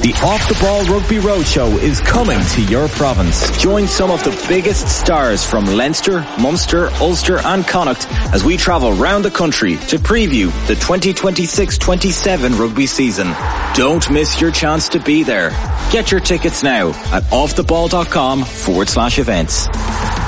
The Off the Ball Rugby Roadshow is coming to your province. Join some of the biggest stars from Leinster, Munster, Ulster and Connacht as we travel round the country to preview the 2026-27 rugby season. Don't miss your chance to be there. Get your tickets now at offtheball.com/events.